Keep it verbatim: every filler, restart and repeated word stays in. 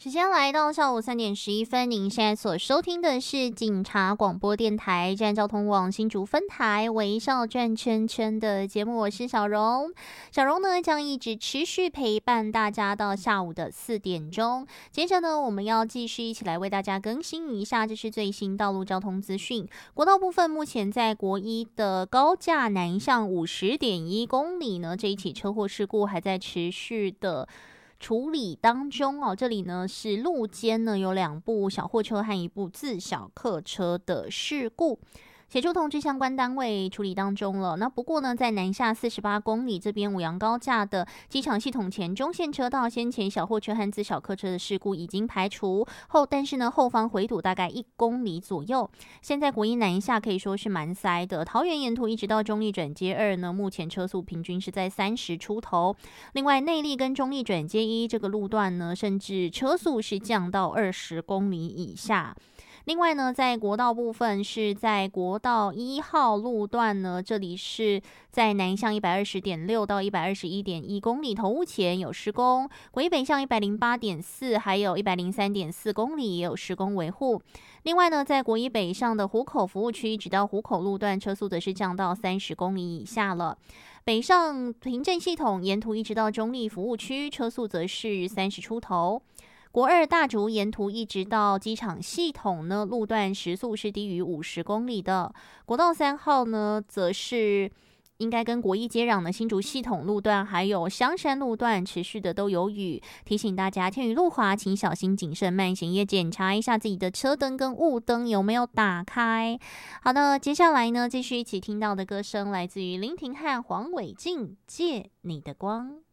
时间来到下午三点十一分，您现在所收听的是警察广播电台站交通网新竹分台微笑转圈圈的节目，我是小荣。小荣呢将一直持续陪伴大家到下午的四点钟。接着呢，我们要继续一起来为大家更新一下，这是最新道路交通资讯。国道部分，目前在国一的高架南向五十点一公里呢，这一起车祸事故还在持续的处理当中哦。这里呢是路肩呢有两部小货车和一部自小客车的事故，协助通知相关单位处理当中了。那不过呢，在南下四十八公里这边五羊高架的机场系统前中线车道，先前小货车和自小客车的事故已经排除后，但是呢后方回堵大概一公里左右。现在国一南下可以说是蛮塞的，桃园沿途一直到中立转接二呢，目前车速平均是在三十出头。另外内壢跟中立转接一这个路段呢，甚至车速是降到二十公里以下。另外呢，在国道部分是在国道一号路段呢，这里是在南向一百二十点六到一百二十一点一公里头屋前有施工，国一北向一百零八点四还有一百零三点四公里也有施工维护。另外呢，在国一北上的湖口服务区直到湖口路段，车速则是降到三十公里以下了。北上平镇系统沿途一直到中立服务区，车速则是三十出头。国二大竹沿途一直到机场系统呢，路段时速是低于五十公里的。国道三号呢，则是应该跟国一接壤的新竹系统路段还有香山路段持续的都有雨，提醒大家天雨路滑，请小心谨慎慢行，也检查一下自己的车灯跟雾灯有没有打开。好的，接下来呢，继续一起听到的歌声来自于林廷汉、黄伟晋，借你的光。